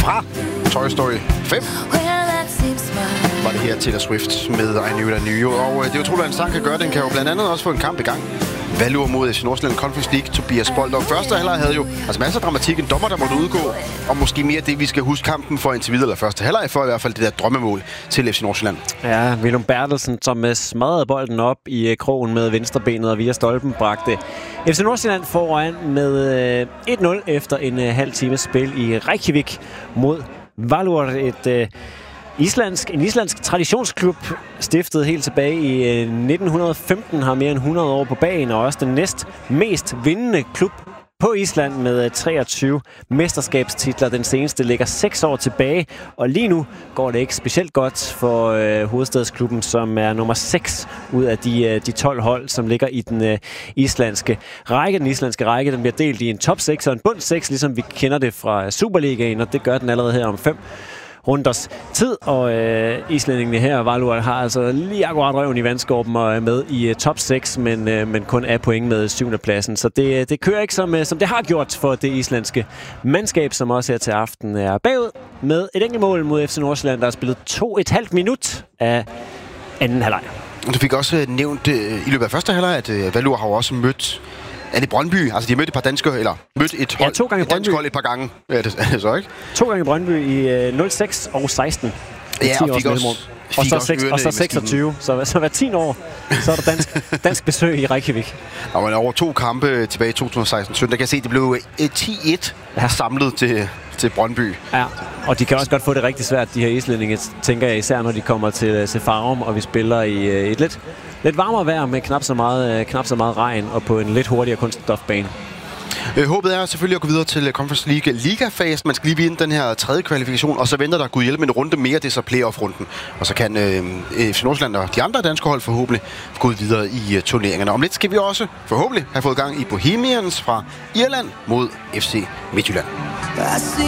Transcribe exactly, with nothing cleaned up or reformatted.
fra Toy Story fem. Var det her Taylor Swift med I Knew It I Knew You. Og det er utroligt, at en sang kan gøre. Den kan jo blandt andet også få en kamp i gang. Valur mod F C Nordsjælland Conference League. Tobias Bold. Og første halvleg havde jo altså masser af dramatik. En dommer, der måtte udgå. Og måske mere det, vi skal huske kampen for indtil videre. Eller første halvleg for i hvert fald det der drømmemål til F C Nordsjælland. Ja, Willum Bertelsen, som smadrede bolden op i krogen med venstrebenet og via stolpen bragte F C Nordsjælland foran med et nul efter en halv times spil i Reykjavik mod Valur. Et øh, islandsk, en islandsk traditionsklub, stiftet helt tilbage i nitten femten, har mere end hundrede år på bagen, og også den næst mest vindende klub på Island med treogtyve mesterskabstitler. Den seneste ligger seks år tilbage, og lige nu går det ikke specielt godt for øh, hovedstadsklubben, som er nummer seks ud af de, øh, de tolv hold, som ligger i den øh, islandske række. Den islandske række, den bliver delt i en top seks og en bund seks, ligesom vi kender det fra Superligaen, og det gør den allerede her om fem runders tid, og øh, islændingene her, Valur, har altså lige akkurat røven i vandskorben og er med i uh, top seks, men, øh, men kun er point med syvende pladsen. Så det, det kører ikke som, øh, som det har gjort for det islandske mandskab, som også her til aften er bagud med et enkelt mål mod F C Nordsjælland, der har spillet to et halvt minut af anden halvleg. Du fik også nævnt øh, i løbet af første halvleg, at øh, Valur har også mødt er det Brøndby? Altså, de har mødt et par danske, eller mødt et, hold, ja, to gange et dansk hold et par gange. Ja, det er det så, ikke? To gange i Brøndby i øh, nul seks og seksten. Ja, og fik også, og så, seks, og så seksogtyve. Så, så hver tiende år, så er der dansk, dansk besøg i Reykjavik. Og man over to kampe tilbage i to tusind og seksten sytten, der kan jeg se, at det blev ti et ja. samlet til, til Brøndby. Ja, og de kan også godt få det rigtig svært, de her islændinge, tænker jeg, især når de kommer til, til Farum, og vi spiller i uh, et lidt, lidt varmere vejr med knap så, meget, uh, knap så meget regn, og på en lidt hurtigere kunststofbane. Øh, håbet er selvfølgelig at gå videre til Conference League Liga-fasen. Man skal lige vinde den her tredje kvalifikation, og så venter der Gud hjælpe en runde mere, det er så playoff-runden. Og så kan øh, F C Nordsjælland og de andre danske hold forhåbentlig gå videre i uh, turneringerne. Om lidt skal vi også forhåbentlig have fået gang i Bohemians fra Irland mod F C Midtjylland.